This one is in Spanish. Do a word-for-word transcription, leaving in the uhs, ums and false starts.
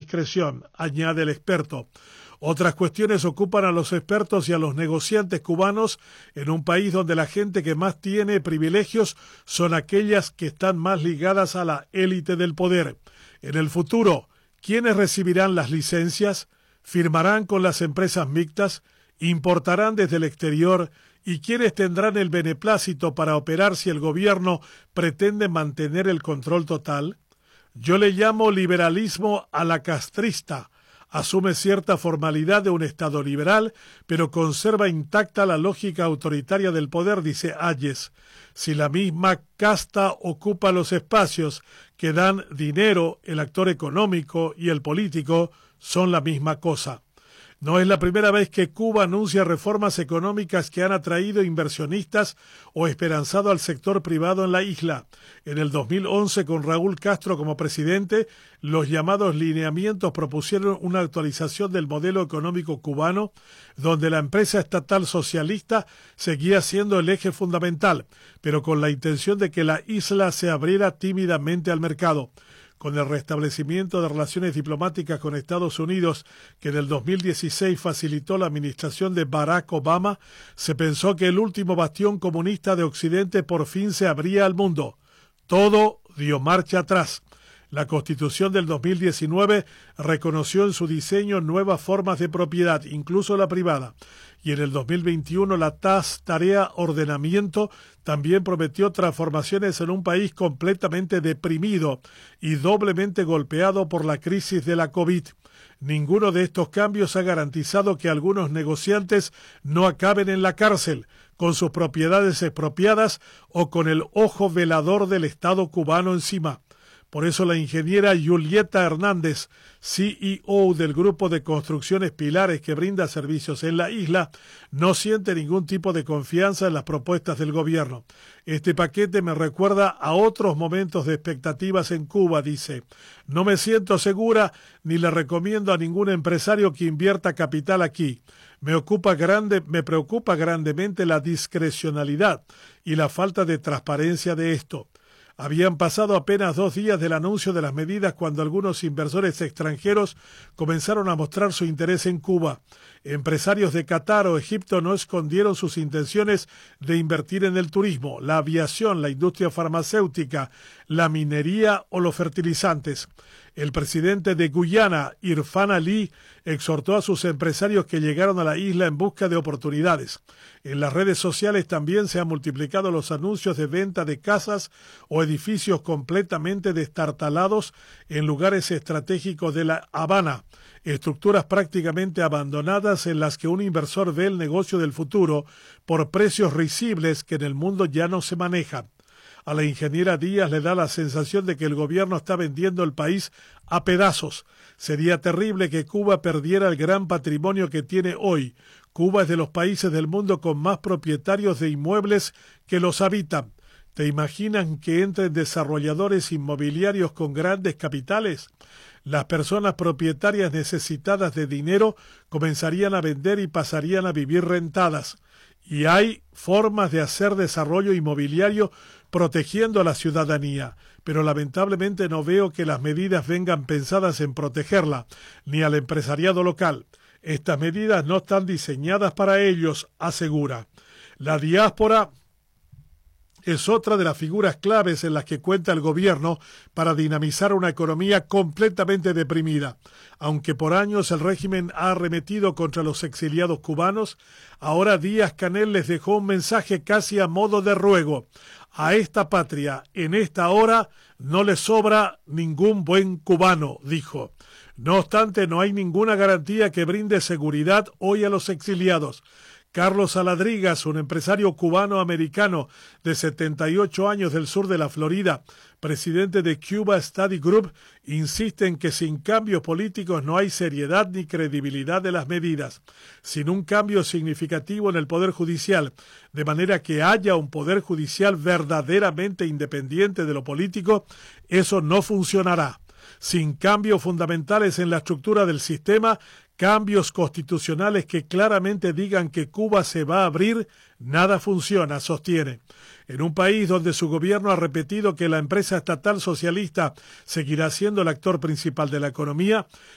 discreción, añade el experto. Otras cuestiones ocupan a los expertos y a los negociantes cubanos en un país donde la gente que más tiene privilegios son aquellas que están más ligadas a la élite del poder. En el futuro, ¿quiénes recibirán las licencias? ¿Firmarán con las empresas mixtas? ¿Importarán desde el exterior? ¿Y quiénes tendrán el beneplácito para operar si el gobierno pretende mantener el control total? Yo le llamo liberalismo a la castrista. Asume cierta formalidad de un Estado liberal, pero conserva intacta la lógica autoritaria del poder, dice Hayes. Si la misma casta ocupa los espacios que dan dinero, el actor económico y el político son la misma cosa. No es la primera vez que Cuba anuncia reformas económicas que han atraído inversionistas o esperanzado al sector privado en la isla. En el dos mil once, con Raúl Castro como presidente, los llamados lineamientos propusieron una actualización del modelo económico cubano, donde la empresa estatal socialista seguía siendo el eje fundamental, pero con la intención de que la isla se abriera tímidamente al mercado. Con el restablecimiento de relaciones diplomáticas con Estados Unidos, que en el dos mil dieciséis facilitó la administración de Barack Obama, se pensó que el último bastión comunista de Occidente por fin se abría al mundo. Todo dio marcha atrás. La Constitución del dos mil diecinueve reconoció en su diseño nuevas formas de propiedad, incluso la privada. Y en el dos mil veintiuno la T A S, Tarea Ordenamiento, también prometió transformaciones en un país completamente deprimido y doblemente golpeado por la crisis de la COVID. Ninguno de estos cambios ha garantizado que algunos negociantes no acaben en la cárcel, con sus propiedades expropiadas o con el ojo velador del Estado cubano encima. Por eso la ingeniera Julieta Hernández, C E O del grupo de construcciones Pilares que brinda servicios en la isla, no siente ningún tipo de confianza en las propuestas del gobierno. Este paquete me recuerda a otros momentos de expectativas en Cuba, dice. No me siento segura ni le recomiendo a ningún empresario que invierta capital aquí. Me ocupa grande, me preocupa grandemente la discrecionalidad y la falta de transparencia de esto. Habían pasado apenas dos días del anuncio de las medidas cuando algunos inversores extranjeros comenzaron a mostrar su interés en Cuba. Empresarios de Qatar o Egipto no escondieron sus intenciones de invertir en el turismo, la aviación, la industria farmacéutica, la minería o los fertilizantes. El presidente de Guyana, Irfan Ali, exhortó a sus empresarios que llegaron a la isla en busca de oportunidades. En las redes sociales también se han multiplicado los anuncios de venta de casas o edificios completamente destartalados en lugares estratégicos de La Habana, estructuras prácticamente abandonadas en las que un inversor ve el negocio del futuro por precios risibles que en el mundo ya no se manejan. A la ingeniera Díaz le da la sensación de que el gobierno está vendiendo el país a pedazos. Sería terrible que Cuba perdiera el gran patrimonio que tiene hoy. Cuba es de los países del mundo con más propietarios de inmuebles que los habitan. ¿Te imaginan que entren desarrolladores inmobiliarios con grandes capitales? Las personas propietarias necesitadas de dinero comenzarían a vender y pasarían a vivir rentadas. Y hay formas de hacer desarrollo inmobiliario protegiendo a la ciudadanía, pero lamentablemente no veo que las medidas vengan pensadas en protegerla, ni al empresariado local. Estas medidas no están diseñadas para ellos, asegura. La diáspora es otra de las figuras claves en las que cuenta el gobierno para dinamizar una economía completamente deprimida. Aunque por años el régimen ha arremetido contra los exiliados cubanos, ahora Díaz-Canel les dejó un mensaje casi a modo de ruego. A esta patria, en esta hora, no le sobra ningún buen cubano, dijo. No obstante, no hay ninguna garantía que brinde seguridad hoy a los exiliados. Carlos Aladrigas, un empresario cubano-americano de setenta y ocho años del sur de la Florida, presidente de Cuba Study Group, insiste en que sin cambios políticos no hay seriedad ni credibilidad de las medidas. Sin un cambio significativo en el Poder Judicial, de manera que haya un Poder Judicial verdaderamente independiente de lo político, eso no funcionará. Sin cambios fundamentales en la estructura del sistema, cambios constitucionales que claramente digan que Cuba se va a abrir, nada funciona, sostiene. En un país donde su gobierno ha repetido que la empresa estatal socialista seguirá siendo el actor principal de la economía,